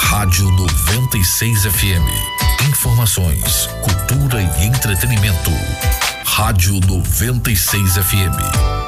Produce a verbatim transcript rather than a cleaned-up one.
Rádio noventa e seis F M. Informações, cultura e entretenimento. Rádio noventa e seis F M.